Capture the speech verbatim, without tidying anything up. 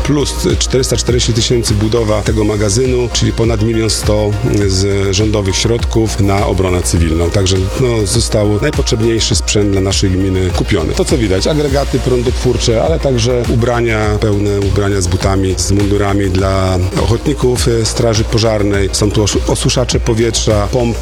plus czterysta czterdzieści tysięcy budowa tego magazynu, czyli ponad milion sto z rządowych środków na obronę cywilną. Także no, został najpotrzebniejszy sprzęt dla naszej gminy kupiony. To co widać, agregaty prądotwórcze, ale także ubrania, pełne ubrania z butami, z mundurami dla ochotników Straży Pożarnej. Są tu osuszacze powietrza, pompy,